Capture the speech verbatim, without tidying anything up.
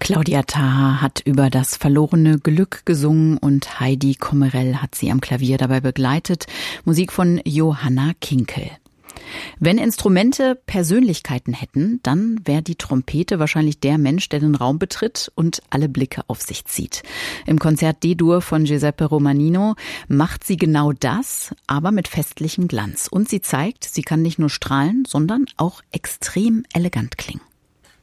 Claudia Taha hat über das verlorene Glück gesungen und Heidi Kommerell hat sie am Klavier dabei begleitet. Musik von Johanna Kinkel. Wenn Instrumente Persönlichkeiten hätten, dann wäre die Trompete wahrscheinlich der Mensch, der den Raum betritt und alle Blicke auf sich zieht. Im Konzert D-Dur von Giuseppe Romanino macht sie genau das, aber mit festlichem Glanz. Und sie zeigt, sie kann nicht nur strahlen, sondern auch extrem elegant klingen.